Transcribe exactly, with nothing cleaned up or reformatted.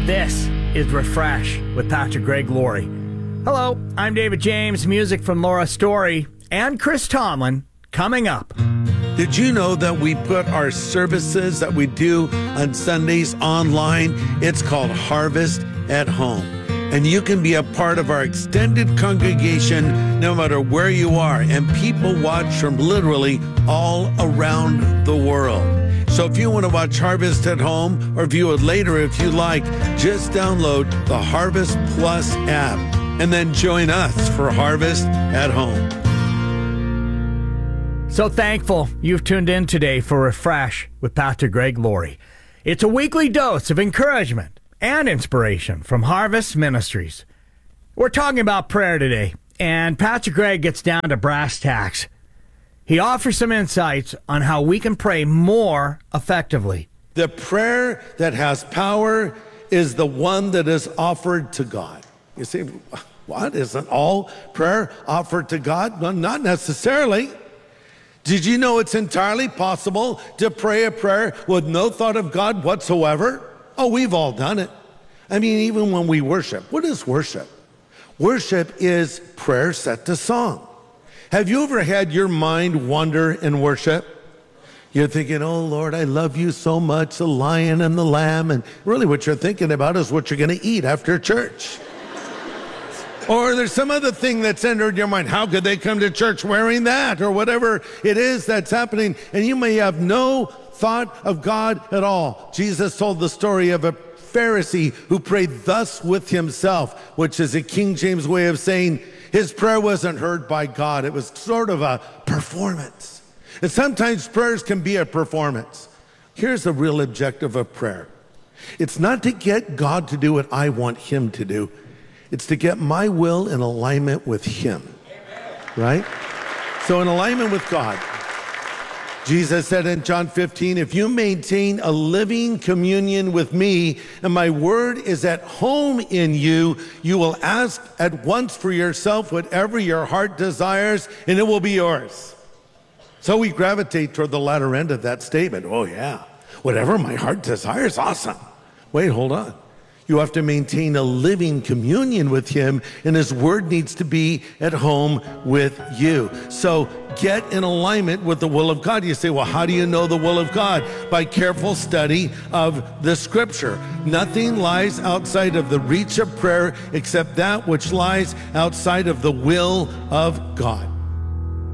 This is Refresh with Pastor Greg Laurie. Hello, I'm David James. Music from Laura Story and Chris Tomlin coming up. Did you know that we put our services that we do on Sundays online? It's called Harvest at Home. And you can be a part of our extended congregation no matter where you are. And people watch from literally all around the world. So if you want to watch Harvest at Home or view it later if you like, just download the Harvest Plus app and then join us for Harvest at Home. So thankful you've tuned in today for Refresh with Pastor Greg Laurie. It's a weekly dose of encouragement and inspiration from Harvest Ministries. We're talking about prayer today, and Pastor Greg gets down to brass tacks. He offers some insights on how we can pray more effectively. The prayer that has power is the one that is offered to God. You say, what? Isn't all prayer offered to God? Well, not necessarily. Did you know it's entirely possible to pray a prayer with no thought of God whatsoever? Oh, we've all done it. I mean, even when we worship. What is worship? Worship is prayer set to song. Have you ever had your mind wander in worship? You're thinking, oh, Lord, I love you so much, the lion and the lamb. And really what you're thinking about is what you're going to eat after church. Or there's some other thing that's entered your mind. How could they come to church wearing that? Or whatever it is that's happening. And you may have no thought of God at all. Jesus told the story of a Pharisee who prayed thus with himself, which is a King James way of saying his prayer wasn't heard by God. It was sort of a performance. And sometimes prayers can be a performance. Here's the real objective of prayer. It's not to get God to do what I want him to do. It's to get my will in alignment with him. Right? So in alignment with God. Jesus said in John fifteen, if you maintain a living communion with me and my word is at home in you, you will ask at once for yourself whatever your heart desires and it will be yours. So we gravitate toward the latter end of that statement. Oh yeah, whatever my heart desires, awesome. Wait, hold on. You have to maintain a living communion with him, and his word needs to be at home with you. So get in alignment with the will of God. You say, well, how do you know the will of God? By careful study of the scripture. Nothing lies outside of the reach of prayer except that which lies outside of the will of God.